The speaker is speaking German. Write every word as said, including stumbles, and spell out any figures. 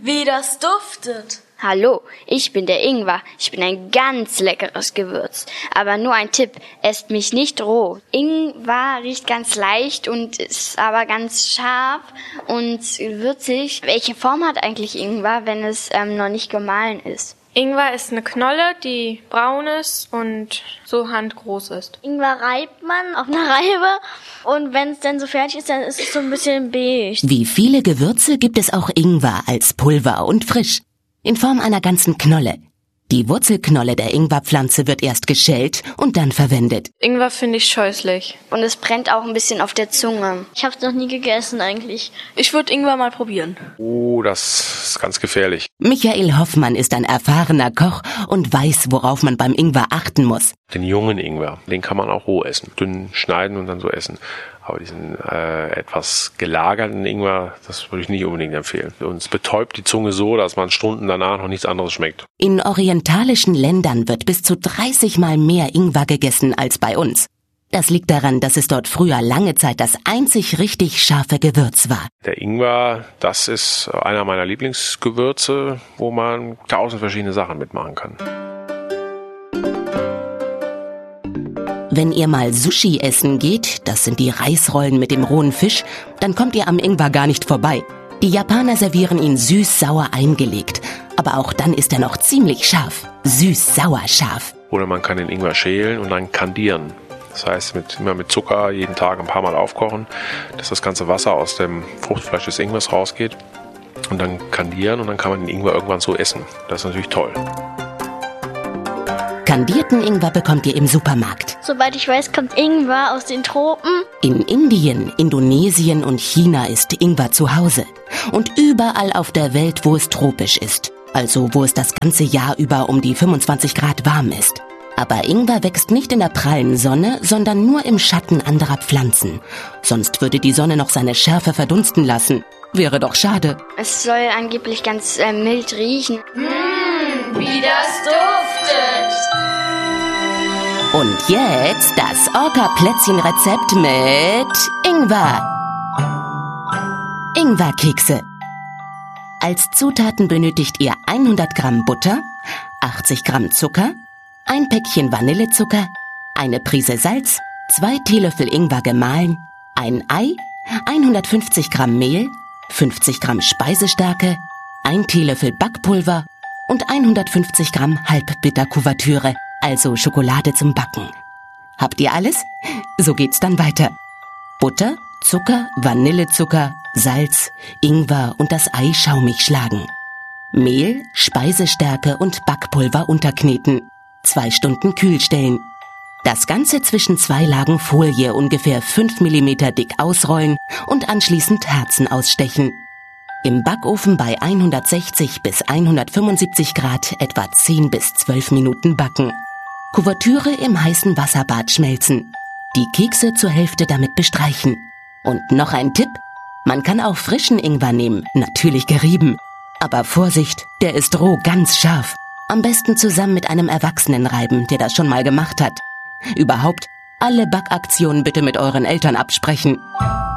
wie das duftet. Hallo, ich bin der Ingwer. Ich bin ein ganz leckeres Gewürz. Aber nur ein Tipp, esst mich nicht roh. Ingwer riecht ganz leicht und ist aber ganz scharf und würzig. Welche Form hat eigentlich Ingwer, wenn es ähm, noch nicht gemahlen ist? Ingwer ist eine Knolle, die braun ist und so handgroß ist. Ingwer reibt man auf einer Reibe und wenn es dann so fertig ist, dann ist es so ein bisschen beige. Wie viele Gewürze gibt es auch Ingwer als Pulver und frisch, in Form einer ganzen Knolle. Die Wurzelknolle der Ingwerpflanze wird erst geschält und dann verwendet. Ingwer finde ich scheußlich. Und es brennt auch ein bisschen auf der Zunge. Ich habe es noch nie gegessen eigentlich. Ich würde Ingwer mal probieren. Oh, das ist ganz gefährlich. Michael Hoffmann ist ein erfahrener Koch und weiß, worauf man beim Ingwer achten muss. Den jungen Ingwer, den kann man auch roh essen. Dünn schneiden und dann so essen. Aber diesen äh, etwas gelagerten Ingwer, das würde ich nicht unbedingt empfehlen. Und es betäubt die Zunge so, dass man Stunden danach noch nichts anderes schmeckt. In orientalischen Ländern wird bis zu dreißig Mal mehr Ingwer gegessen als bei uns. Das liegt daran, dass es dort früher lange Zeit das einzig richtig scharfe Gewürz war. Der Ingwer, das ist einer meiner Lieblingsgewürze, wo man tausend verschiedene Sachen mitmachen kann. Wenn ihr mal Sushi essen geht, das sind die Reisrollen mit dem rohen Fisch, dann kommt ihr am Ingwer gar nicht vorbei. Die Japaner servieren ihn süß-sauer eingelegt, aber auch dann ist er noch ziemlich scharf. Süß-sauer scharf. Oder man kann den Ingwer schälen und dann kandieren. Das heißt, mit, immer mit Zucker jeden Tag ein paar Mal aufkochen, dass das ganze Wasser aus dem Fruchtfleisch des Ingwers rausgeht. Und dann kandieren und dann kann man den Ingwer irgendwann so essen. Das ist natürlich toll. Kandierten Ingwer bekommt ihr im Supermarkt. Soweit ich weiß, kommt Ingwer aus den Tropen. In Indien, Indonesien und China ist Ingwer zu Hause. Und überall auf der Welt, wo es tropisch ist. Also wo es das ganze Jahr über um die fünfundzwanzig Grad warm ist. Aber Ingwer wächst nicht in der prallen Sonne, sondern nur im Schatten anderer Pflanzen. Sonst würde die Sonne noch seine Schärfe verdunsten lassen. Wäre doch schade. Es soll angeblich ganz äh, mild riechen. Mmh, wie das duftet. Und jetzt das Orca-Plätzchen-Rezept mit Ingwer. Ingwerkekse. Als Zutaten benötigt ihr hundert Gramm Butter, achtzig Gramm Zucker, ein Päckchen Vanillezucker, eine Prise Salz, zwei Teelöffel Ingwer gemahlen, ein Ei, hundertfünfzig Gramm Mehl, fünfzig Gramm Speisestärke, ein Teelöffel Backpulver und hundertfünfzig Gramm Halbbitterkuvertüre, also Schokolade zum Backen. Habt ihr alles? So geht's dann weiter. Butter, Zucker, Vanillezucker, Salz, Ingwer und das Ei schaumig schlagen. Mehl, Speisestärke und Backpulver unterkneten. Zwei Stunden kühl stellen. Das Ganze zwischen zwei Lagen Folie ungefähr fünf Millimeter dick ausrollen und anschließend Herzen ausstechen. Im Backofen bei hundertsechzig bis hundertfünfundsiebzig Grad etwa zehn bis zwölf Minuten backen. Kuvertüre im heißen Wasserbad schmelzen. Die Kekse zur Hälfte damit bestreichen. Und noch ein Tipp: Man kann auch frischen Ingwer nehmen, natürlich gerieben. Aber Vorsicht, der ist roh ganz scharf. Am besten zusammen mit einem Erwachsenen reiben, der das schon mal gemacht hat. Überhaupt, alle Backaktionen bitte mit euren Eltern absprechen.